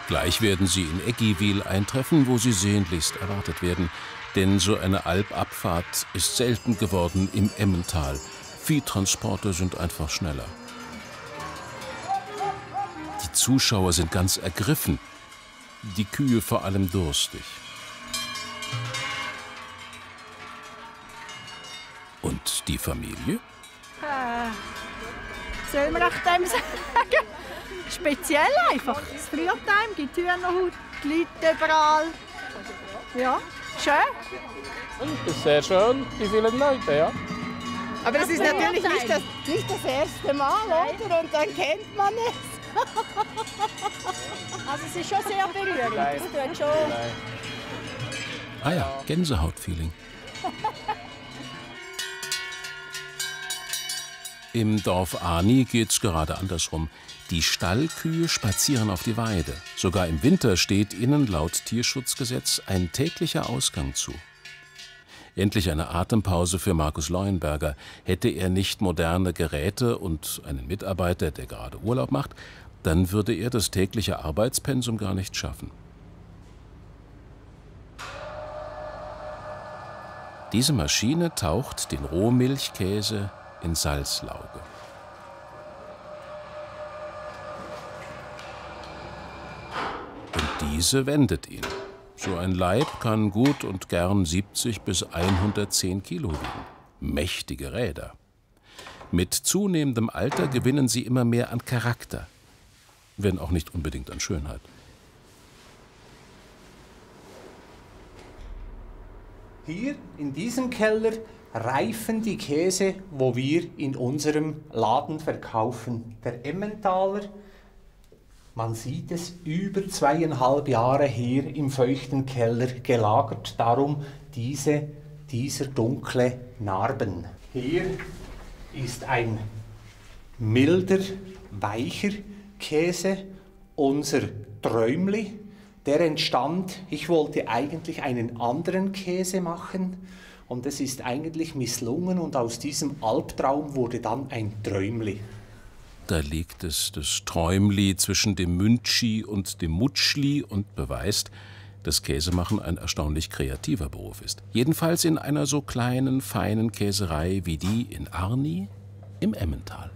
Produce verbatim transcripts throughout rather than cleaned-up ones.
Gleich werden sie in Eggiwil eintreffen, wo sie sehnlichst erwartet werden. Denn so eine Alpabfahrt ist selten geworden im Emmental. Viehtransporte sind einfach schneller. Die Zuschauer sind ganz ergriffen, die Kühe vor allem durstig. Und die Familie? Äh, soll man nach dem sagen? Speziell einfach. Das Frühtime gibt Hühnerhaut, die Leute überall. Ja, schön. Das ist sehr schön, die vielen Leute, ja. Aber es ist natürlich nicht das, nicht das erste Mal, oder? Und dann kennt man es. Also es ist schon sehr berührend. Nein. Das tut schon. Nein. Ah ja, Gänsehautfeeling. Im Dorf Ani geht's gerade andersrum. Die Stallkühe spazieren auf die Weide. Sogar im Winter steht ihnen laut Tierschutzgesetz ein täglicher Ausgang zu. Endlich eine Atempause für Markus Leuenberger. Hätte er nicht moderne Geräte und einen Mitarbeiter, der gerade Urlaub macht, dann würde er das tägliche Arbeitspensum gar nicht schaffen. Diese Maschine taucht den Rohmilchkäse in Salzlauge. Und diese wendet ihn. So ein Leib kann gut und gern siebzig bis hundertzehn Kilo wiegen. Mächtige Räder. Mit zunehmendem Alter gewinnen sie immer mehr an Charakter, wenn auch nicht unbedingt an Schönheit. Hier in diesem Keller reifen die Käse, wo wir in unserem Laden verkaufen. Der Emmentaler, man sieht es, über zweieinhalb Jahre hier im feuchten Keller gelagert. Darum diese, dieser dunkle Narben. Hier ist ein milder, weicher Käse, unser Träumli. Der entstand, ich wollte eigentlich einen anderen Käse machen und es ist eigentlich misslungen und aus diesem Albtraum wurde dann ein Träumli. Da liegt es, das Träumli, zwischen dem Müntschi und dem Mutschli und beweist, dass Käsemachen ein erstaunlich kreativer Beruf ist. Jedenfalls in einer so kleinen, feinen Käserei wie die in Arni im Emmental.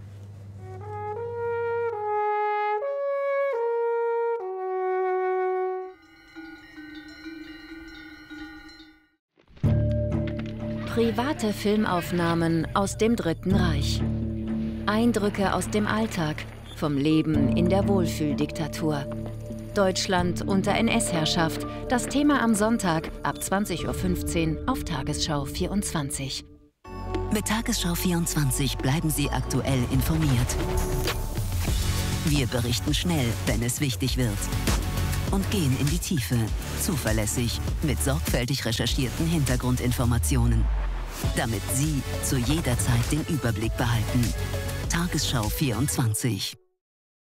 Private Filmaufnahmen aus dem Dritten Reich. Eindrücke aus dem Alltag, vom Leben in der Wohlfühldiktatur. Deutschland unter N S-Herrschaft, das Thema am Sonntag ab zwanzig Uhr fünfzehn auf Tagesschau vierundzwanzig. Mit Tagesschau vierundzwanzig bleiben Sie aktuell informiert. Wir berichten schnell, wenn es wichtig wird. Und gehen in die Tiefe, zuverlässig, mit sorgfältig recherchierten Hintergrundinformationen. Damit Sie zu jeder Zeit den Überblick behalten. Tagesschau vierundzwanzig.